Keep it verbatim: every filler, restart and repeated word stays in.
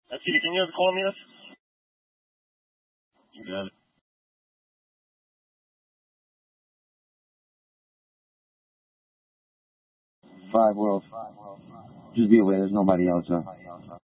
That's you. Can you call me this? You got it. Five World. Just be aware, there's nobody else, huh?